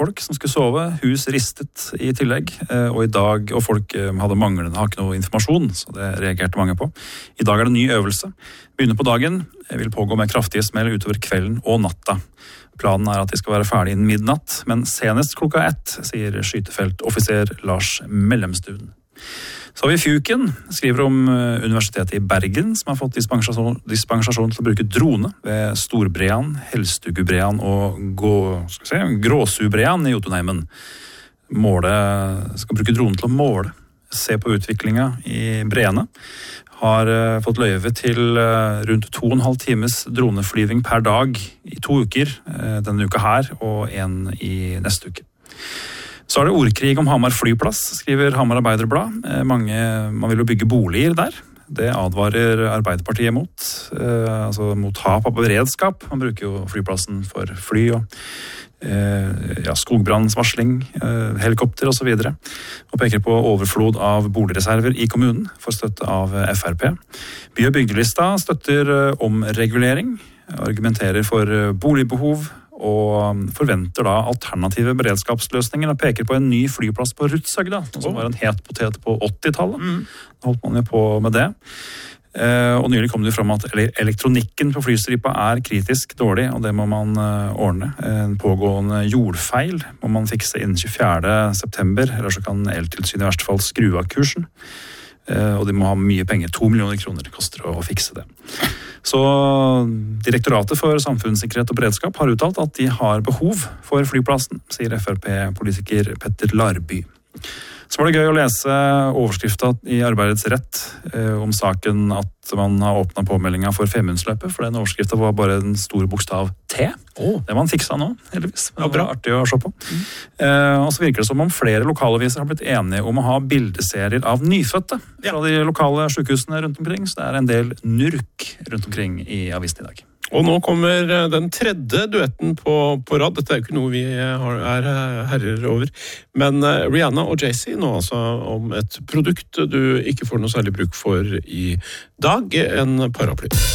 folk som skulle sove, hus ristet i tillegg, og folk har ikke noe informasjon, så det reagerte mange på. I dag det en ny øvelse. Begynner på dagen, vil pågå med kraftige smell utover kvelden og natta. Planen at de skal være ferdig innen midnatt, men senest klokka 1, sier skytefeltoffiser Lars Mellemstuen. Så har vi Fjuken, skriver om Universitetet i Bergen, som har fått dispensasjon til å bruke drone ved Storbrean, Helstugubrean og Gråsubrean i Jotunheimen. Skal bruke drone til å måle, se på utviklingen i breene. Har fått løyve til rundt 2,5 times droneflyving per dag i 2 uker denne uka her, og 1 i neste uke. Så det ordkrig om Hamar flyplass, skriver Hamar Arbeiderblad. Man vil jo bygge boliger der. Det advarer Arbeiderpartiet mot. Mot tap av beredskap. Man bruker jo flyplassen for fly og skogbrannsvarsling, helikopter og så videre. Og peker på overflod av boligreserver i kommunen for støtte av FrP. By- og bygdelista støtter omregulering, argumenterer for boligbehov, og forventer da alternative beredskapsløsninger og peker på en ny flyplass på Rudshøgda, som var en het potet på 80-tallet. Da holdt man jo på med det. Og nylig kom det fram at elektronikken på flystripa kritisk dårlig, og det må man ordne. En pågående jordfeil må man fikse innen 24. september, eller så kan Eltilsynet i verste fall skru av kursen. Og de må ha mye penger, 2 millioner kroner det koster å fikse det. Så Direktoratet for samfunnssikkerhet og beredskap har uttalt at de har behov for flyplassen, sier FrP-politiker Petter Larby. Så var det gøy å lese overskriften i Arbeidets Rett om saken at man har åpnet påmeldingen for Femundsløpet, for den overskriften var bare en stor bokstav T. Det man fiksa nå, heldigvis. Det var bra, artig å se på. Og så virker det som om flere lokalaviser har blitt enige om å ha bildeserier av nyfødte fra de lokale sykehusene rundt omkring, så det en del nurk rundt omkring i avisen i dag. Og nå kommer den 3. duetten på rad. Dette jo ikke noe vi herrer over. Men Rihanna og Jay-Z nå altså om et produkt du ikke får noe særlig bruk for i dag, en paraply.